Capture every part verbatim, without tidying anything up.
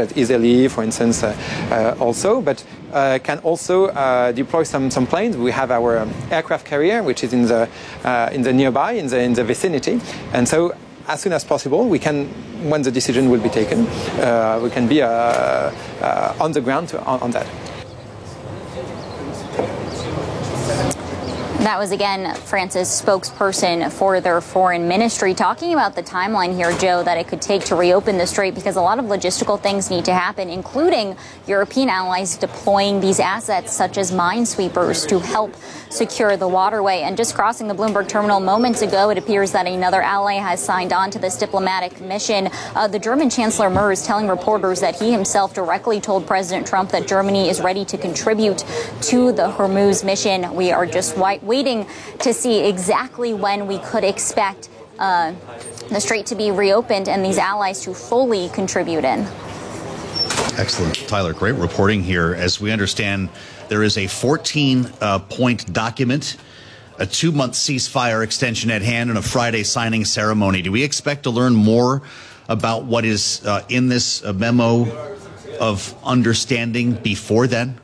translate easily, for instance, uh, uh, also, but uh, can also uh, deploy some, some planes. We have our um, aircraft carrier, which is in the uh, in the nearby, in the in the vicinity, and so as soon as possible, we can, when the decision will be taken, uh, we can be uh, uh, on the ground to, on, on that. That was, again, France's spokesperson for their foreign ministry talking about the timeline here, Joe, that it could take to reopen the strait, because a lot of logistical things need to happen, including European allies deploying these assets such as minesweepers to help secure the waterway. And just crossing the Bloomberg terminal moments ago, it appears that another ally has signed on to this diplomatic mission. Uh, the German Chancellor Merz telling reporters that he himself directly told President Trump that Germany is ready to contribute to the Hormuz mission. We are just waiting waiting to see exactly when we could expect uh, the strait to be reopened and these allies to fully contribute in. Excellent. Tyler, great reporting here. As we understand, there is a fourteen-point uh, document, a two-month ceasefire extension at hand, and a Friday signing ceremony. Do we expect to learn more about what is uh, in this uh, memo of understanding before then?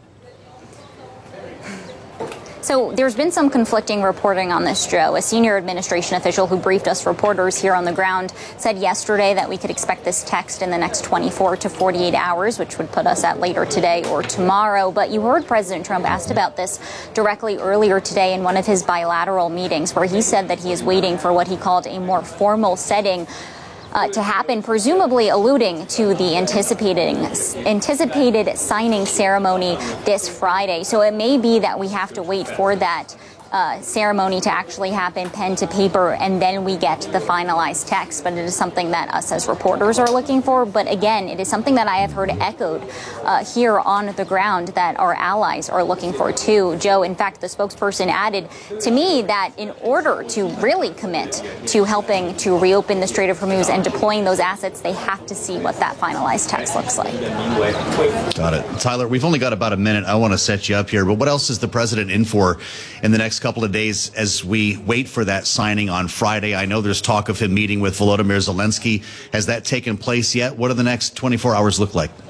So there's been some conflicting reporting on this, Joe. A senior administration official who briefed us reporters here on the ground said yesterday that we could expect this text in the next twenty-four to forty-eight hours, which would put us at later today or tomorrow. But you heard President Trump asked about this directly earlier today in one of his bilateral meetings, where he said that he is waiting for what he called a more formal setting Uh, to happen, presumably alluding to the anticipating, anticipated signing ceremony this Friday. So it may be that we have to wait for that uh, ceremony to actually happen, pen to paper, and then we get the finalized text. But it is something that us as reporters are looking for. But again, it is something that I have heard echoed uh, here on the ground that our allies are looking for too. Joe, in fact, the spokesperson added to me that in order to really commit to helping to reopen the Strait of Hormuz and deploying those assets, they have to see what that finalized text looks like. Got it. Tyler, we've only got about a minute. I want to set you up here, but what else is the president in for in the next couple of days as we wait for that signing on Friday? I know there's talk of him meeting with Volodymyr Zelensky. Has that taken place yet? What do the next twenty-four hours look like?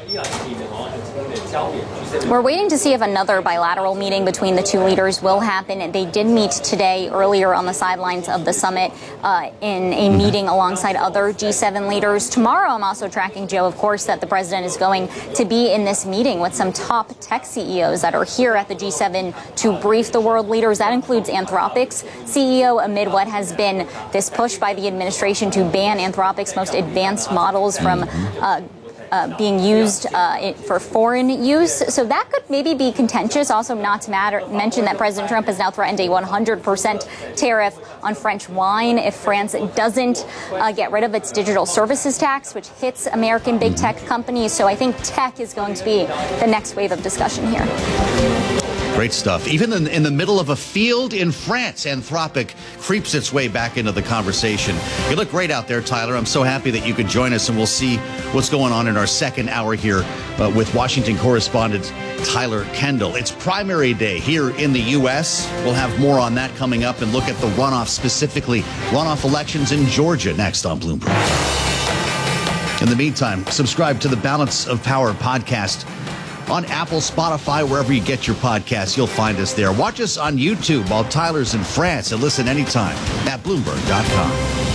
We're waiting to see if another bilateral meeting between the two leaders will happen. They did meet today earlier on the sidelines of the summit uh, in a meeting alongside other G seven leaders. Tomorrow, I'm also tracking, Joe, of course, that the president is going to be in this meeting with some top tech C E Os that are here at the G seven to brief the world leaders. That includes Anthropic's C E O amid what has been this push by the administration to ban Anthropic's most advanced models from uh, Uh, being used uh, for foreign use. So that could maybe be contentious. Also, not to matter, mention that President Trump has now threatened a one hundred percent tariff on French wine if France doesn't uh, get rid of its digital services tax, which hits American big tech companies. So I think tech is going to be the next wave of discussion here. Great stuff. Even in, in the middle of a field in France, Anthropic creeps its way back into the conversation. You look great out there, Tyler. I'm so happy that you could join us, and we'll see what's going on in our second hour here uh, with Washington correspondent Tyler Kendall. It's primary day here in the U S. We'll have more on that coming up and look at the runoff, specifically runoff elections in Georgia, next on Bloomberg. In the meantime, subscribe to the Balance of Power podcast on Apple, Spotify, wherever you get your podcasts. You'll find us there. Watch us on YouTube while Tyler's in France, and listen anytime at Bloomberg dot com.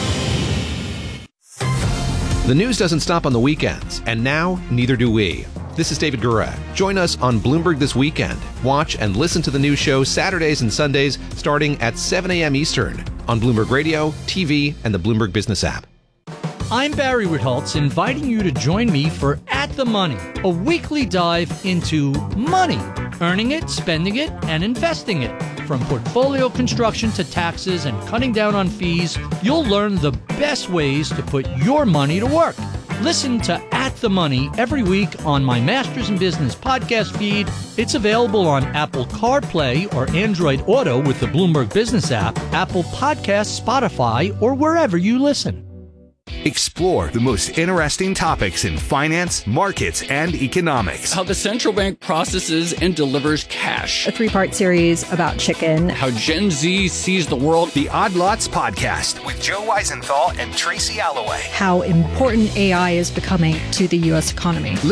The news doesn't stop on the weekends, and now neither do we. This is David Gura. Join us on Bloomberg This Weekend. Watch and listen to the news show Saturdays and Sundays starting at seven a.m. Eastern on Bloomberg Radio, T V, and the Bloomberg Business app. I'm Barry Ritholtz, inviting you to join me for At the Money, a weekly dive into money, earning it, spending it, and investing it. From portfolio construction to taxes and cutting down on fees, you'll learn the best ways to put your money to work. Listen to At the Money every week on my Masters in Business podcast feed. It's available on Apple CarPlay or Android Auto with the Bloomberg Business app, Apple Podcasts, Spotify, or wherever you listen. Explore the most interesting topics in finance, markets, and economics. How the central bank processes and delivers cash. A three-part series about chicken. How Gen Z sees the world. The Odd Lots Podcast with Joe Weisenthal and Tracy Alloway. How important A I is becoming to the U S economy.